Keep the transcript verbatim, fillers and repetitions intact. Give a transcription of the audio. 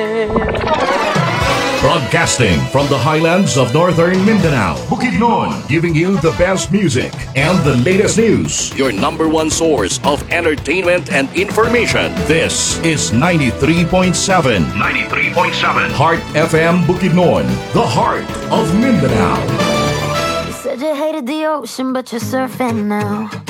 Broadcasting from the highlands of northern Mindanao, Bukidnon, giving you the best music and the latest news. Your number one source of entertainment and information. This is ninety-three point seven. ninety-three point seven. Heart F M Bukidnon, the heart of Mindanao. You said you hated the ocean, but you're surfing now.